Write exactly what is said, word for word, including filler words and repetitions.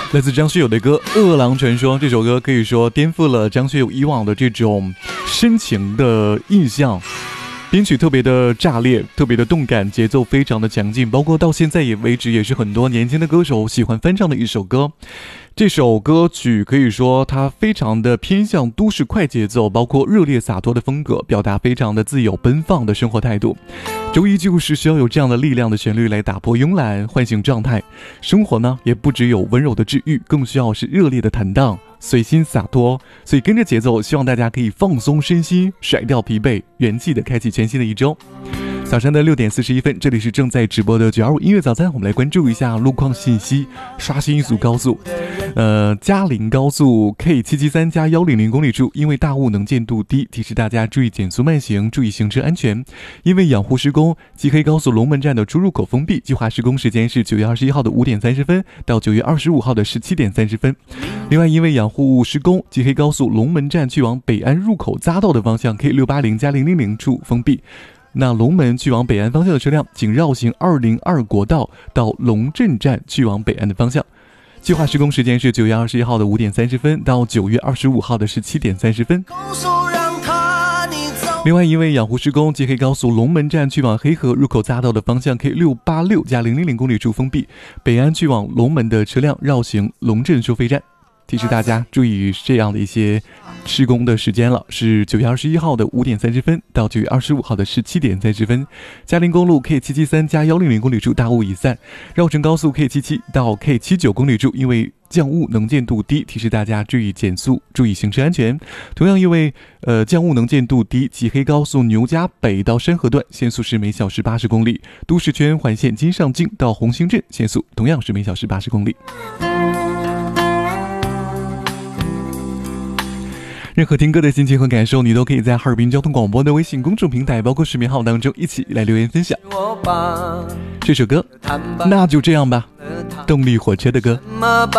来自张学友的歌《饿狼传说》，这首歌可以说颠覆了张学友以往的这种深情的印象。编曲特别的炸裂，特别的动感，节奏非常的强劲，包括到现在也为止也是很多年轻的歌手喜欢翻唱的一首歌。这首歌曲可以说它非常的偏向都市快节奏，包括热烈洒脱的风格，表达非常的自由奔放的生活态度。周一就是需要有这样的力量的旋律来打破慵懒，唤醒状态。生活呢也不只有温柔的治愈，更需要是热烈的坦荡，随心洒脱。所以跟着节奏，希望大家可以放松身心，甩掉疲惫，元气的开启全新的一周。早上的六点四十一分，这里是正在直播的九二五音乐早餐，我们来关注一下路况信息。刷新一组高速，呃，嘉陵高速 K 七七三加一零零公里处，因为大雾能见度低，提示大家注意减速慢行，注意行车安全。因为养护施工，吉黑高速龙门站的出入口封闭，计划施工时间是九月二十一号的五点三十分到九月二十五号的十七点三十分。另外，因为养护施工，吉黑高速龙门站去往北安入口匝道的方向 K 六八零加零零零处封闭。那龙门去往北安方向的车辆，请绕行二零二国道到龙镇站去往北安的方向。计划施工时间是九月二十一号的五点三十分到九月二十五号的十七点三十分。另外，因为养护施工，吉黑高速龙门站去往黑河入口匝道的方向 K 六八六加零零零公里处封闭，北安去往龙门的车辆绕行龙镇收费站。提示大家注意这样的一些施工的时间了，是九月二十一号的五点三十分到九月二十五号的十七点三十分。嘉陵公路 K 七七三加一零零公里处大雾已散，绕城高速 K 七七到 K 七九公里处因为降雾能见度低，提示大家注意减速，注意行车安全。同样因为呃降雾能见度低，吉黑高速牛家北到山河段限速是每小时八十公里，都市圈环线金上境到红星镇限速同样是每小时八十公里。任何听歌的心情和感受，你都可以在哈尔滨交通广播的微信公众平台包括视频号当中一起来留言分享。这首歌那就这样吧，动力火车的歌。